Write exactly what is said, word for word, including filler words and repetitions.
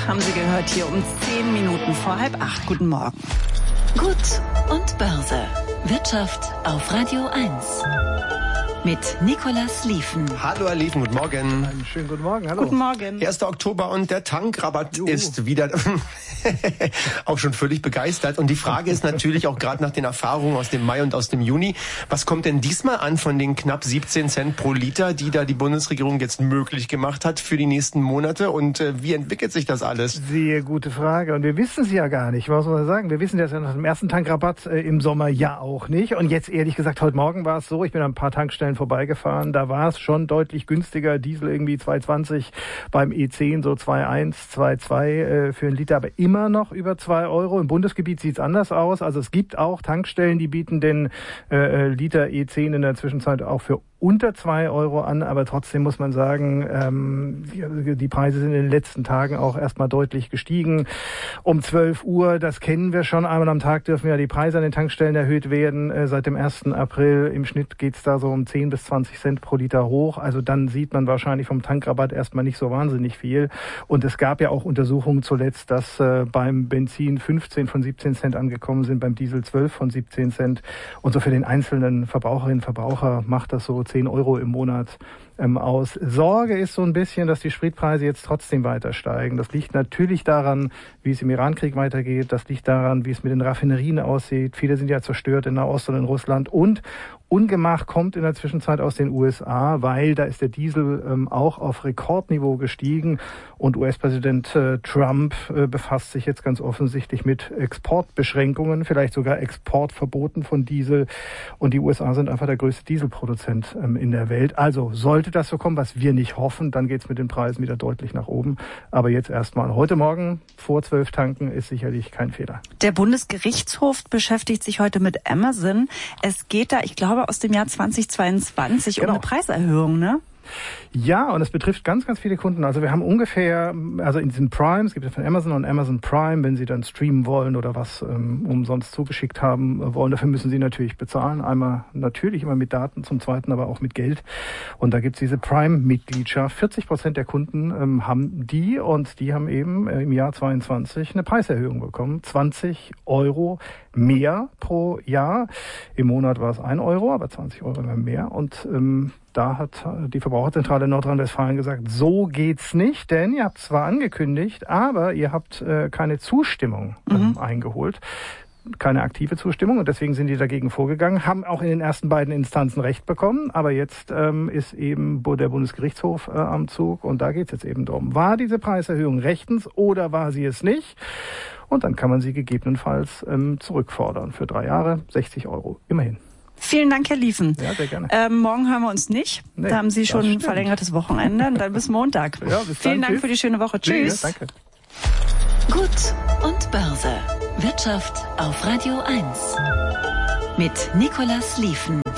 haben Sie gehört, hier um zehn Minuten vor halb acht. Guten Morgen. Gut und Börse. Wirtschaft auf Radio eins. Mit Nicolas Liefen. Hallo, Herr Liefen, guten Morgen. Einen schönen guten Morgen, hallo. Guten Morgen. erster Oktober und der Tankrabatt Juhu. ist wieder auch schon völlig begeistert. Und die Frage ist natürlich auch gerade nach den Erfahrungen aus dem Mai und aus dem Juni, was kommt denn diesmal an von den knapp siebzehn Cent pro Liter, die da die Bundesregierung jetzt möglich gemacht hat für die nächsten Monate? Und äh, wie entwickelt sich das alles? Sehr gute Frage. Und wir wissen es ja gar nicht. Was soll man sagen? Wir wissen das ja nach dem ersten Tankrabatt äh, im Sommer ja auch nicht. Und jetzt ehrlich gesagt, heute Morgen war es so, ich bin an ein paar Tankstellen vorbeigefahren, da war es schon deutlich günstiger. Diesel irgendwie zwei zwanzig, beim E zehn so zwei eins, zwei zwei äh, für einen Liter, aber immer noch über zwei Euro. Im Bundesgebiet sieht es anders aus. Also es gibt auch Tankstellen, die bieten den äh, Liter E zehn in der Zwischenzeit auch für unter zwei Euro an, aber trotzdem muss man sagen, ähm, die, die Preise sind in den letzten Tagen auch erstmal deutlich gestiegen. Um zwölf Uhr, das kennen wir schon, einmal am Tag dürfen ja die Preise an den Tankstellen erhöht werden. Äh, seit dem ersten April im Schnitt geht's da so um zehn bis zwanzig Cent pro Liter hoch. Also dann sieht man wahrscheinlich vom Tankrabatt erstmal nicht so wahnsinnig viel. Und es gab ja auch Untersuchungen zuletzt, dass äh, beim Benzin fünfzehn von siebzehn Cent angekommen sind, beim Diesel zwölf von siebzehn Cent. Und so für den einzelnen Verbraucherinnen und Verbraucher macht das so zehn Euro im Monat ähm, aus. Sorge ist so ein bisschen, dass die Spritpreise jetzt trotzdem weiter steigen. Das liegt natürlich daran, wie es im Irankrieg weitergeht. Das liegt daran, wie es mit den Raffinerien aussieht. Viele sind ja zerstört in Nahost und in Russland. Und Ungemach kommt in der Zwischenzeit aus den U S A, weil da ist der Diesel ähm, auch auf Rekordniveau gestiegen. Und U S-Präsident äh, Trump äh, befasst sich jetzt ganz offensichtlich mit Exportbeschränkungen, vielleicht sogar Exportverboten von Diesel. Und die U S A sind einfach der größte Dieselproduzent ähm, in der Welt. Also sollte das so kommen, was wir nicht hoffen, dann geht's mit den Preisen wieder deutlich nach oben. Aber jetzt erstmal heute Morgen vor zwölf tanken ist sicherlich kein Fehler. Der Bundesgerichtshof beschäftigt sich heute mit Amazon. Es geht da, ich glaube, aus dem Jahr zweitausendzweiundzwanzig genau. um eine Preiserhöhung, ne? Ja, und es betrifft ganz, ganz viele Kunden. Also wir haben ungefähr, also in diesen Prime, es gibt ja von Amazon und Amazon Prime, wenn Sie dann streamen wollen oder was ähm, umsonst zugeschickt haben wollen, dafür müssen Sie natürlich bezahlen. Einmal natürlich immer mit Daten, zum Zweiten aber auch mit Geld. Und da gibt's diese Prime-Mitgliedschaft. vierzig Prozent der Kunden ähm, haben die und die haben eben äh, im Jahr zweiundzwanzig eine Preiserhöhung bekommen. zwanzig Euro mehr pro Jahr. Im Monat war es ein Euro, aber zwanzig Euro immer mehr. Und ähm, da hat die Verbraucherzentrale Nordrhein-Westfalen gesagt, so geht's nicht, denn ihr habt zwar angekündigt, aber ihr habt äh, keine Zustimmung ähm, mhm. eingeholt. Keine aktive Zustimmung und deswegen sind die dagegen vorgegangen, haben auch in den ersten beiden Instanzen Recht bekommen, aber jetzt ähm, ist eben der Bundesgerichtshof äh, am Zug und da geht's jetzt eben drum. War diese Preiserhöhung rechtens oder war sie es nicht? Und dann kann man sie gegebenenfalls ähm, zurückfordern für drei Jahre, sechzig Euro, immerhin. Vielen Dank, Herr Liefen. Ja, sehr gerne. Ähm, morgen hören wir uns nicht. Nee, da haben Sie schon ein stimmt. verlängertes Wochenende und dann bis Montag. Ja, bis Vielen dann. Dank Tschüss. für die schöne Woche. Tschüss. Ja, danke. Gut und Börse. Wirtschaft auf Radio eins. Mit Nicolas Liefen.